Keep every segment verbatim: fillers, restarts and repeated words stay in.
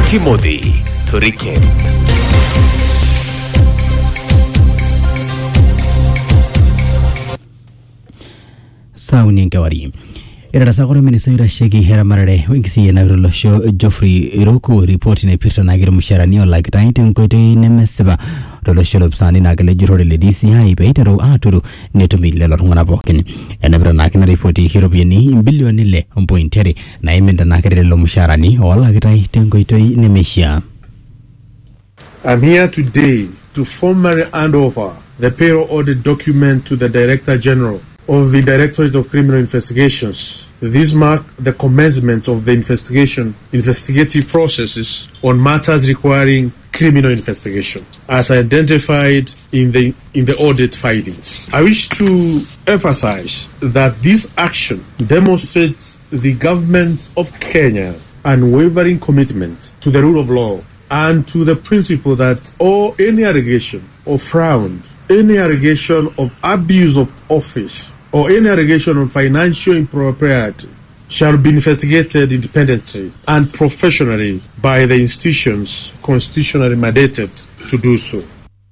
Timothy Turiken. Sauni Ngawari. Ira sagoro minisira shegi hera marade wingisi ya nagro show Geoffrey Iroko report na pirta nagiro musharani ola kitaite nkoite nemeseba rolo show lopsani nagale jurode le D C I beitero aturu netomi le lorungana bokin enabra nakina report hirobieni bilioni le point na imenda nagere lo musharani ola kitaite nkoite nemeshia. I'm here today to formally hand over the payroll audit document to the Director General of the Directorate of Criminal Investigations. This marks the commencement of the investigation, investigative processes on matters requiring criminal investigation, as identified in the in the audit findings. I wish to emphasize that this action demonstrates the government of Kenya's unwavering commitment to the rule of law and to the principle that all any allegation of fraud, any allegation of abuse of office, or any allegation of financial impropriety shall be investigated independently and professionally by the institutions constitutionally mandated to do so.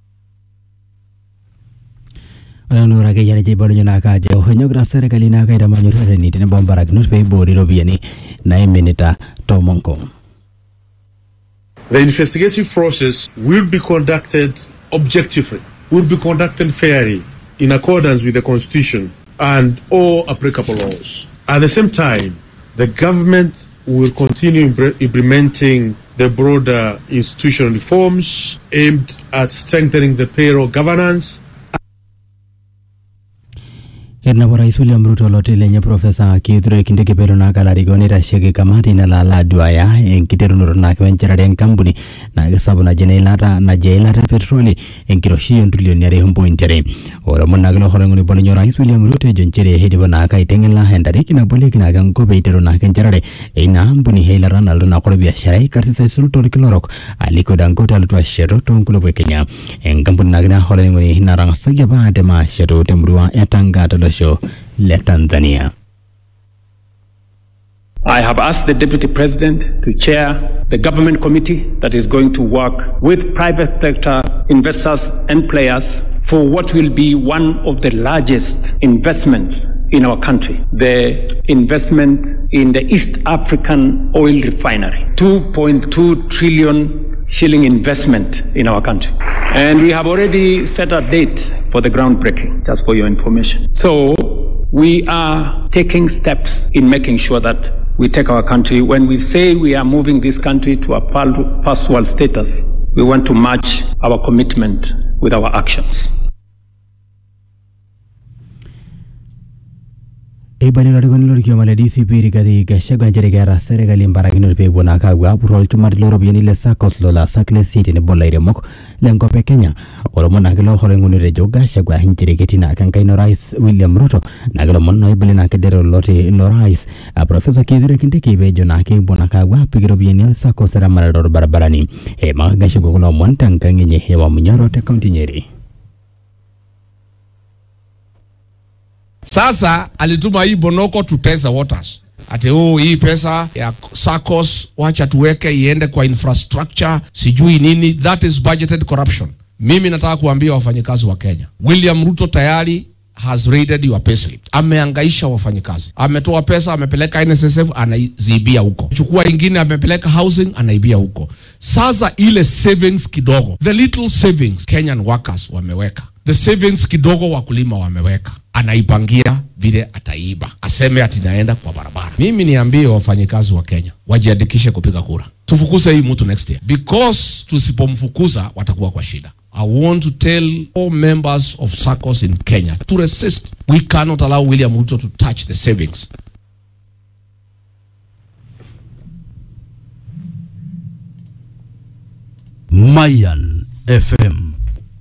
Anura ke yana jibalo nyana ka je honyogra serikali na ka ida manyore ni tene bombara gnus pe bori robiani na eminita tomonko. The investigative process will be conducted objectively, will be conducted fairly in accordance with the Constitution and all applicable laws. At the same time, the government will continue implementing the broader institutional reforms aimed at strengthening the payroll governance. Erna Rais William Ruto lote lenye Profesa Kithure Kindiki Pelo na kalarigoni rashege kamati na lala duaya enkiteru nuru na kwencherade enkambuni na gesabu na jene ilata na jailata petroli enkiroshi yondrilioni yare humpo intere. Ora muna gilo horenguni bolo nyo Rais William Ruto jonchere hedibo na ka itengela hendari kina bole kina gangobe iteru na kencherade ina hambuni heila rana luna kore biashara kartisa isulto likilorok aliko dangota lutua shero tongkulo Kenya enkambuni na gina horenguni hinarang sagya baade ma shero temruwa etanga tolo show le Tanzania. I have asked the Deputy President to chair the government committee that is going to work with private sector investors and players for what will be one of the largest investments in our country, the investment in the East African oil refinery, two point two trillion shilling investment in our country. And we have already set a date for the groundbreaking, just for your information. So we are taking steps in making sure that we take our country. When we say we are moving this country to a first world status, we want to match our commitment with our actions. Ebali lorigoni lorikio male D C P rigadi gashagwa njerigara serikali mbaragino pe bona kagwa burol tumar loro bieni le sakos lola sakle city ne bola iremok lengo pe Kenya oromo nagelo horenguni rejo gashagwa hinjirigeti na kankaino Rais William Ruto nagelo monno ebali na kedero lote lo Rais a Professor Kithure Kindiki bejo na ke bona kagwa pigiro bieni sakos era marador barabarani e magashagwa kulo montanka ngenye hewa munyaro te county Nyeri. Sasa alituma hii Bonoko to test the waters. Ate oh hii pesa ya SACCOS wacha tuweke iende kwa infrastructure sijui nini. That is budgeted corruption. Mimi nataka kuambia wafanyikazi wa Kenya, William Ruto tayari has raided your payslip. Ameangaisha wafanyikazi. Ametoa pesa amepeleka N S S F anaibia huko. Chukua ingine amepeleka housing anaibia huko. Sasa ile savings kidogo, the little savings Kenyan workers wameweka, the savings kidogo wakulima wameweka, anaipangia vile ataiba, aseme ati naenda kwa barabara. Mimi niambie wafanyikazi wa Kenya wajiandikishe kupiga kura, tufukuze hii mtu next year, because tusipomfukuza watakuwa kwa shida. I want to tell all members of SACCOS in Kenya to resist. We cannot allow William Ruto to touch the savings. Mayan F M.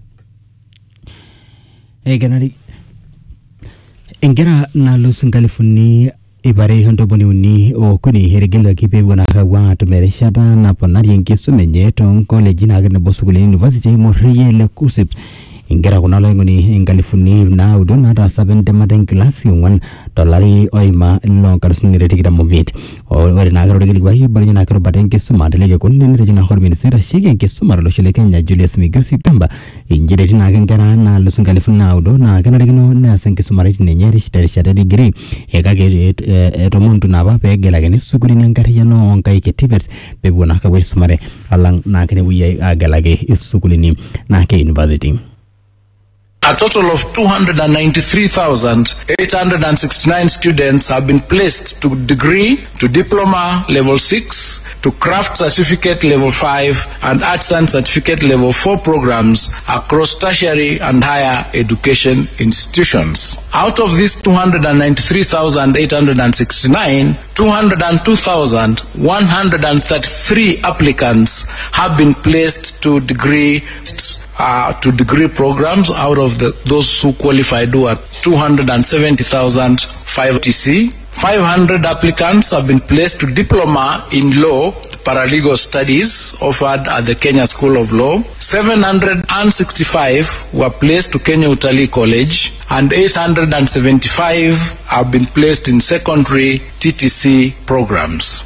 Eganari Engera na lusungalifuni ibare hondo boni uni o kuni herigela kipe wana kawa tumere shada na ponari nkisu menye ton college na gane bosugule university mo riyele kusip ingera kuna loingoni inkalifuni naudo nata seven tematen klasi ong'uan tolari oima lonkalusuni tikitam omiet ore naa kero orkilikuai balenya naa kirubata enkisuma teleke kunini nitejo naa hor minister itasheki enkisuma tolosho le Kenya Julius Migosi Kamba injere etii naake nkera naalus inkalifuni naudo naa kenarikino neas enkisumaritin enye terishata degree kake etomontu naapa peegelakini sukulini enkarriyiano onkaik e TVETs peepuo naa kapuo aisumare alang naa kenepuoi agelaki isukulini naa ke university. A total of two hundred ninety-three thousand eight hundred sixty-nine students have been placed to degree, to diploma level six, to craft certificate level five, and arts and certificate level four programs across tertiary and higher education institutions. Out of these two hundred ninety-three thousand eight hundred sixty-nine, two hundred two thousand one hundred thirty-three applicants have been placed to degree Uh, to degree programs. Out of the, those who qualified were two hundred seventy thousand five hundred T C. five hundred applicants have been placed to diploma in law, paralegal studies offered at the Kenya School of Law. seven hundred sixty-five were placed to Kenya Utalii College, and eight hundred seventy-five have been placed in secondary T T C programs.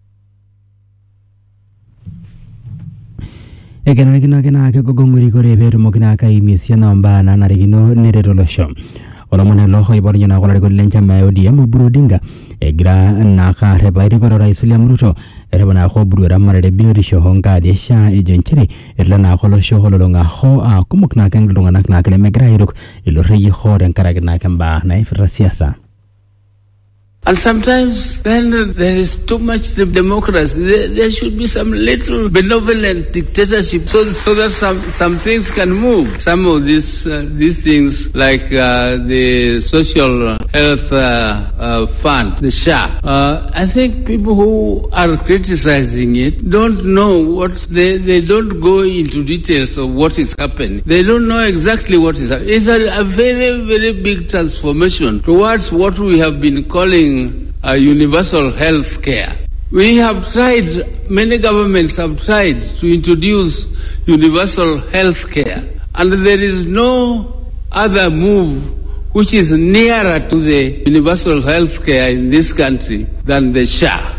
Ekenarikino ake naa kegogong'ori kore peetumoki naa akaimie esiana ombaa naanarikino neret olosho. Olomoni ilo oiborunye naa olarikoni lenchama e O D M Oburu Odinga egira naa arrepa erikore orais William Ruto errepa naa Oburu eramatare biotisho onkaadi e SHA ejo nchere etulo naa olosho ololong'a hoo aa kumok naake iltung'anak naake lemegira airuk ilo reyie hoo tenkaraki naake mbaa naipirta siasa. And sometimes when there is too much democracy, there, there should be some little benevolent dictatorship so, so that some, some things can move. Some of these uh, these things like uh, the social health uh, uh, fund, the SHA. Uh, I think people who are criticizing it don't know what, they, they don't go into details of what is happening. They don't know exactly what is happening. It's a, a very, very big transformation towards what we have been calling Uh, universal health care. We have tried, many governments have tried to introduce universal health care, and there is no other move which is nearer to the universal health care in this country than the SHA.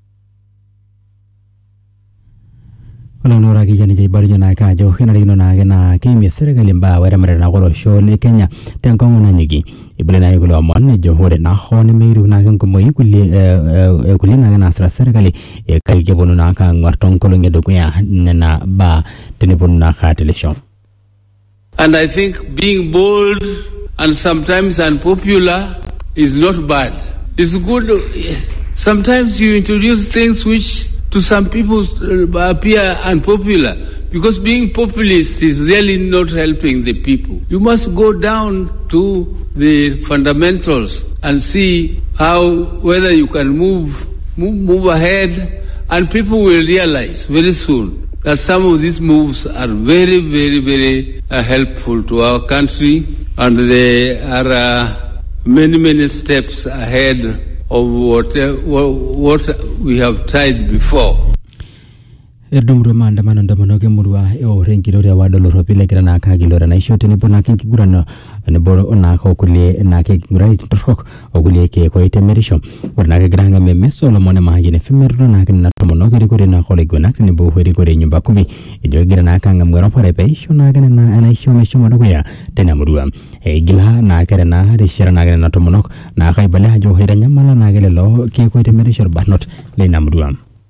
Olonora kijani jaibarujo na kajo kenarikino naake naa keimie serikali mbaa weramatare naa olosho le Kenya tenkong'u nanyiki ibile naake kulo omon ejo ore naa hoo nemeiru naake nkumoi kulie kulie naake naasita serikali kake keponu naake aang'uarr toonkolong'i edukuya nena baa teneponu naake aatelisho. And I think being bold and sometimes unpopular is not bad. It's good. Sometimes you introduce things which to some people appear unpopular, because being populist is really not helping the people. You must go down to the fundamentals and see how, whether you can move, move, move ahead, and people will realize very soon that some of these moves are very, very, very uh, helpful to our country, and they are uh, many, many steps ahead of what, uh, what we have tried before. Erdumru maandamano ndamonoke murua eo renkirore wadolo ropile kira na kagilora na ishote nipo na kinkigurano nebo na okulie na kigurani torok okulie ke ko itemerisho orna ke granga meme Solomon mahajine femerro na kin na tomonoke rikore na kolego na nebo rikore nyumba kumi ijo gira na kanga mwero pare pe isho na gana na ana isho mesho modogo ya tena murua e gila na kere na rishira na gana na tomonok na kaibale hajo hira nyamala na gele lo ke ko itemerisho barnot le na murua.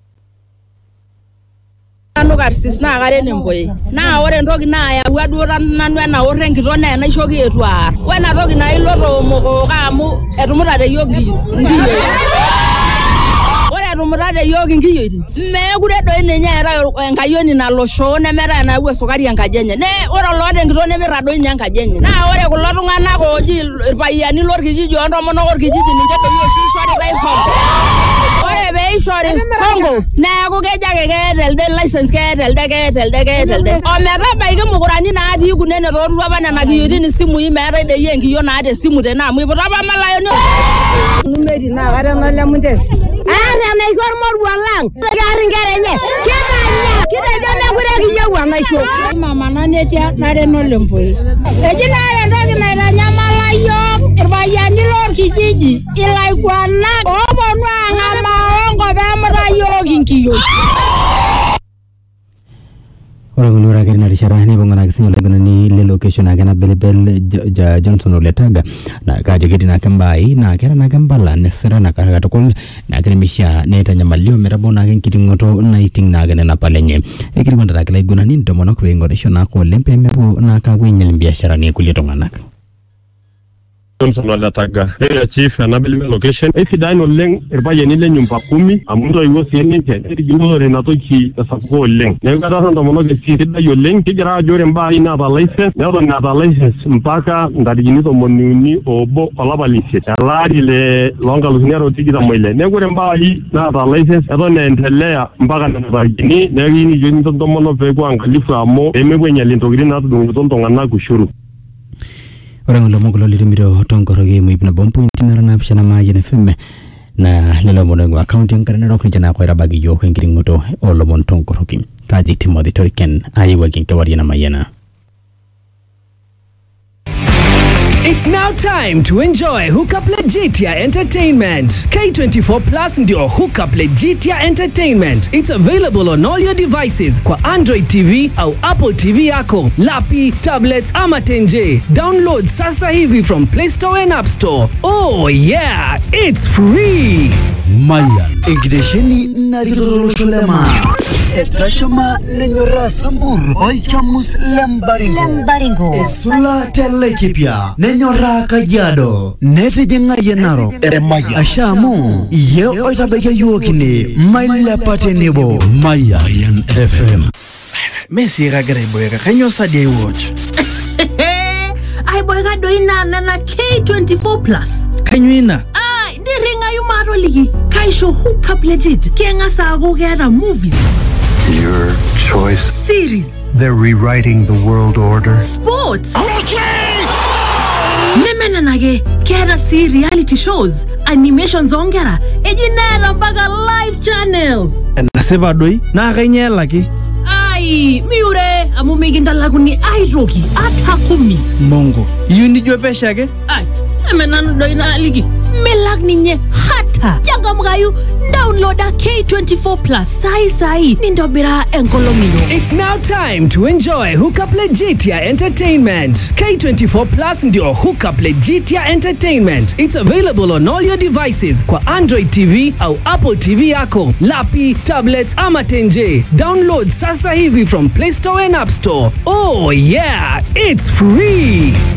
Anu karsis na kare nemboye na ore ntoki na ya wadura nanu ena ore nkito na enaishoki etuar wena toki na iloto moko kamu etumuta de yogi ndiyo ore etumuta de yogi ngiyo iti mekure doi ninye era enkayoni nalosho nemera na uwe sukari enkajenye ne ore olote nkito nemera doi nya enkajenye na ore kulo tung'anak oji irpayiani lorkijiji ontomonok orkijiji ninche doi oshi shori dai hongo ore beishori hongo neeku kejake keeta elde license keeta elde keeta elde keeta elde ometabaiki mukurani natii kunene tooruo apa nena kiyoitin isimui meetai dei enkiyo naata esimu tene amu iputa apa malayoni numeri naa kata nolemu nte aata enaiko ormoruo lang kearr inkera enye kemanya Kitegemea kule kiyewu anaisho. Mama nanetia nareno lemboi. Ejina ya ndogi na iranyamala yo. Irbayani lor kijiji. Ilaikuana. Obo nuanga maongo vemra yo kinkiyo. Ora ngulura kiri na rishara ni bonga na kisinyo laguna ni le location agana Belebel Johnson Oletaga na kaje kiti na kambai na kera na kambala nesera na kara katokol na kiri misha neta nyamalio merabo na kiti ngoto na iting na agana na palenye ekiri kwanda takila iguna ni ndomono kwe ngoresho na kwa lempe mebu na kagwe nyelimbiashara ni kulietonganak Johnson Oletaga area chief na Belebel location esidain oleng irbaye nile nyumba kumi amundo iwo sieni nche ejingo re na toki sapuko oleng nekata ndo mono ke sidai oleng kigira ajore mba ina ta license neto na ta license mpaka ndarigini tomoniuni obo olabalise alari le longa lusinero tigita moile nekure mba hii na ta license eto naendelea mpaka na ndarigini nekini joni ndo mono pe kwa angalifu amo emegwenya lintogiri na tudungu ntongana kushuru. Ora ngulo mongolo lirimiro tongoroge muipna bompo intinara na pishana maji na femme na lelo monengo account yankara rokri jana kwa rabagi yo ngiri ngoto olo mon tongoroge kaji Timothy Toriken ayi wagin kawari na mayana. It's now time to enjoy Hookup Legitia Entertainment. K twenty-four Plus ndio Hookup Legitia Entertainment. It's available on all your devices kwa Android T V au Apple T V yako, lapi, tablets ama tenje. Download sasa hivi from Play Store and App Store. Oh yeah, it's free. Mayan Ingdesheni Narirolema Etashama Nenyora Sambur Oichamus Lembaringo Lembaringo Esula Telekipia Nenyora Kajado Nete Jenga Yenaro Eremaya Ashamu Ye Oitabeke Yuokini Maila Patenebo Mayan F M Messi Ragare Boyga Kanyo Sadia watch I boyga doina na K twenty-four Plus Kanyuina Ringa yumaro ligi kaisho Hookup Legit kenga sago gera movies your choice series they're rewriting the world order sports nemena nage kera si reality shows animations ongera ejinera mpaka live channels naseba doi na kanyela ki ai miure amumiginda laguni ai roki atakumi mongo yuni jopesha ke ai emenano doina ligi melag ninye hata jaga mgayu downloada K twenty-four Plus sai sai nindobira enkolomino. It's now time to enjoy Hookup Legitia Entertainment. K twenty-four Plus ndio Hookup Legitia Entertainment. It's available on all your devices kwa Android T V au Apple T V yako, lapi, tablets ama tenje. Download sasa hivi from Play Store and App Store. Oh yeah, it's free.